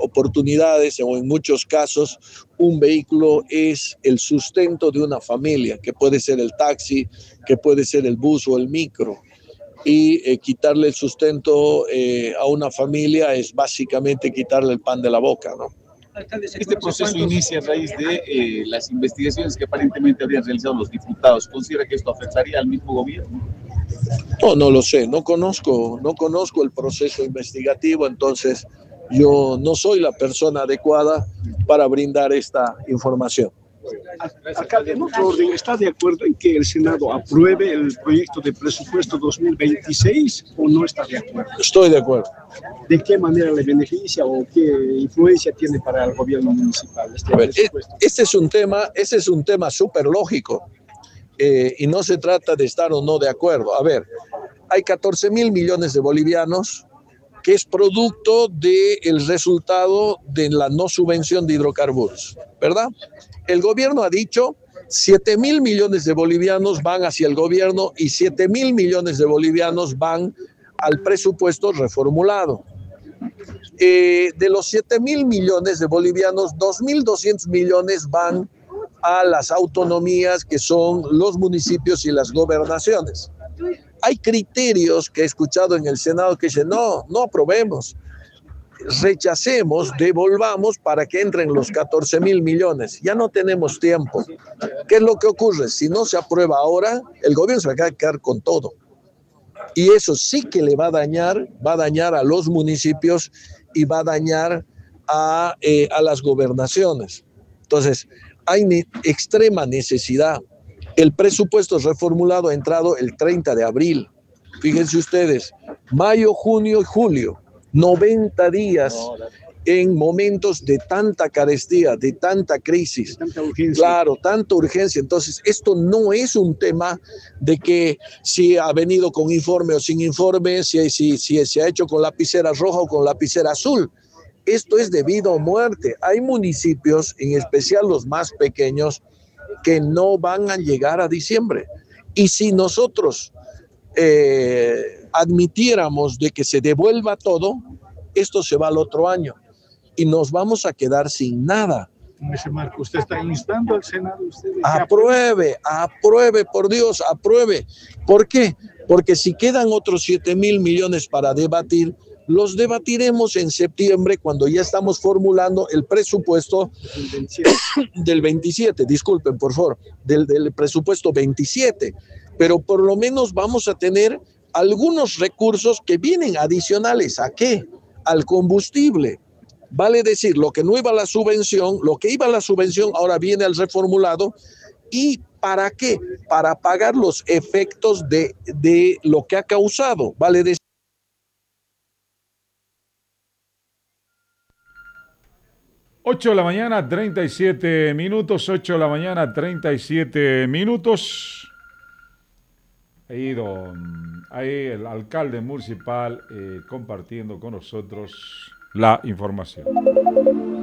oportunidades o en muchos casos un vehículo es el sustento de una familia, que puede ser el taxi, que puede ser el bus o el micro. Y quitarle el sustento a una familia es básicamente quitarle el pan de la boca, ¿no? Este proceso inicia a raíz de las investigaciones que aparentemente habrían realizado los diputados. ¿Considera que esto afectaría al mismo gobierno? No, no lo sé, no conozco el proceso investigativo, entonces yo no soy la persona adecuada para brindar esta información. Alcalde, en otro orden, ¿está de acuerdo en que el Senado apruebe el proyecto de presupuesto 2026 o no está de acuerdo? Estoy de acuerdo. ¿De qué manera le beneficia o qué influencia tiene para el gobierno municipal este presupuesto? Ese es un tema súper lógico y no se trata de estar o no de acuerdo. A ver, hay 14.000 millones de bolivianos que es producto del resultado de la no subvención de hidrocarburos, ¿verdad? El gobierno ha dicho 7.000 millones de bolivianos van hacia el gobierno y 7.000 millones de bolivianos van al presupuesto reformulado. De los 7.000 millones de bolivianos, 2.200 millones van a las autonomías que son los municipios y las gobernaciones. Hay criterios que he escuchado en el Senado que dicen, no aprobemos, rechacemos, devolvamos para que entren los 14.000 millones. Ya no tenemos tiempo. ¿Qué es lo que ocurre? Si no se aprueba ahora, el gobierno se va a quedar con todo. Y eso sí que le va a dañar a los municipios y va a dañar a las gobernaciones. Entonces, hay extrema necesidad. El presupuesto reformulado ha entrado el 30 de abril. Fíjense ustedes, mayo, junio y julio, 90 días en momentos de tanta carestía, de tanta crisis. Tanta urgencia. Claro, tanta urgencia. Entonces, esto no es un tema de que si ha venido con informe o sin informe, si se ha hecho con lapicera roja o con lapicera azul. Esto es de vida o muerte. Hay municipios, en especial los más pequeños, que no van a llegar a diciembre. Y si nosotros admitiéramos de que se devuelva todo, esto se va al otro año y nos vamos a quedar sin nada. En ese marco, ¿usted está instando al Senado? Apruebe, por Dios, apruebe. ¿Por qué? Porque si quedan otros 7.000 millones para debatir, los debatiremos en septiembre cuando ya estamos formulando el presupuesto del 27, disculpen por favor, del presupuesto 27, pero por lo menos vamos a tener algunos recursos que vienen adicionales. ¿A qué? Al combustible. Vale decir, lo que no iba a la subvención, lo que iba a la subvención ahora viene al reformulado. ¿Y para qué? Para pagar los efectos de lo que ha causado. Vale decir. Ocho de la mañana, 37 minutos. 8 de la mañana, 37 minutos. Ahí el alcalde municipal compartiendo con nosotros la información.